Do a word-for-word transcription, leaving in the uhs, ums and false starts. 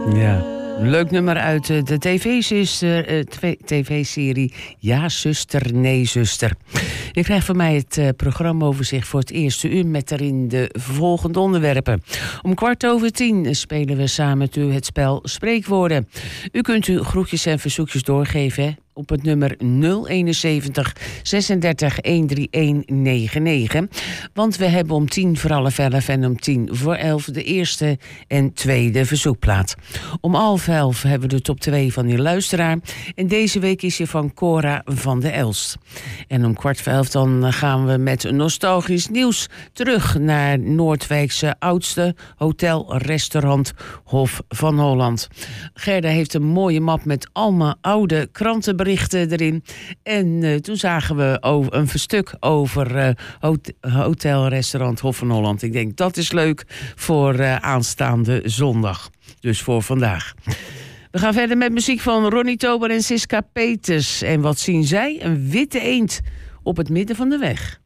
Ja. Leuk nummer uit de tv-serie Ja, zuster, nee, zuster. Je krijgt van mij het uh, programmaoverzicht voor het eerste uur met daarin de volgende onderwerpen. Om kwart over tien spelen we samen met u het spel Spreekwoorden. U kunt uw groetjes en verzoekjes doorgeven hè, op het nummer nul eenenzeventig zesendertig honderdeenennegentig. Want we hebben om tien voor half elf en om tien voor elf de eerste en tweede verzoekplaat. Om half elf hebben we de top twee van uw luisteraar. En deze week is je van Cora van de Elst. En om kwart voor elf dan gaan we met nostalgisch nieuws terug naar Noordwijkse oudste hotel-restaurant Hof van Holland. Gerda heeft een mooie map met allemaal oude krantenberichten erin. En uh, toen zagen we over, een stuk over uh, hot- hotel-restaurant Hof van Holland. Ik denk dat is leuk voor uh, aanstaande zondag. Dus voor vandaag. We gaan verder met muziek van Ronnie Tober en Siska Peters. En wat zien zij? Een witte eend op het midden van de weg.